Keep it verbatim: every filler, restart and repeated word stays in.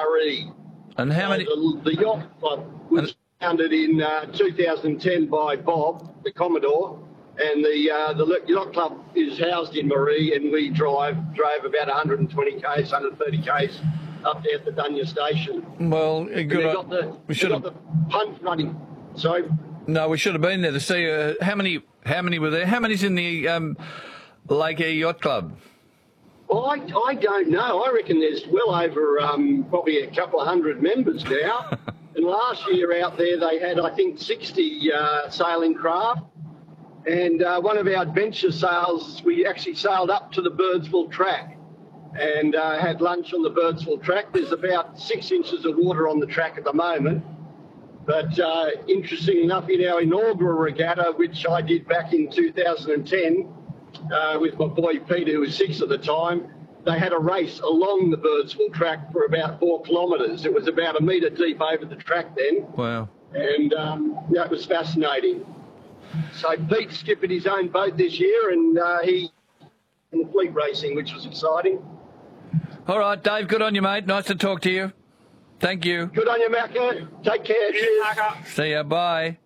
Maree. And how So many? The, the yacht club was founded in uh, two thousand ten by Bob, the Commodore, and the uh, the yacht club is housed in Maree, and we drive drove about one hundred twenty k's, one hundred thirty k's up there at the Dunya station. Well, good. They got the we they should got have. the punch running. So No, we should have been there to see uh, how many. How many were there? How many's in the um, Lake Eyre Yacht Club? well, I I don't know. I reckon there's well over um, probably a couple of hundred members now. And last year out there they had I think sixty uh, sailing craft. And uh, one of our adventure sails, we actually sailed up to the Birdsville track and uh, had lunch on the Birdsville track. There's about six inches of water on the track at the moment. But uh, interesting enough, in our inaugural regatta, which I did back in two thousand ten uh, with my boy Peter, who was six at the time, they had a race along the Birdsville track for about four kilometres. It was about a metre deep over the track then. Wow. And um, that was fascinating. So Pete skipped his own boat this year, and uh, he in fleet racing, which was exciting. All right, Dave. Good on you, mate. Nice to talk to you. Thank you. Good on you, Macca. Take care. Cheers. See ya. Bye.